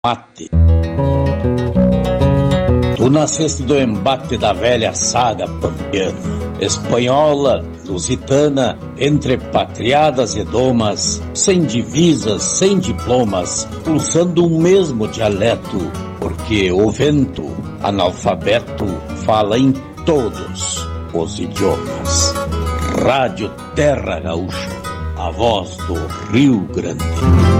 mate. Tu nasceste do embate da velha saga pampiana, espanhola, lusitana, entre patriadas e domas, sem divisas, sem diplomas, pulsando um mesmo dialeto, porque o vento, analfabeto, fala em todos os idiomas. Rádio Terra Gaúcha, a voz do Rio Grande.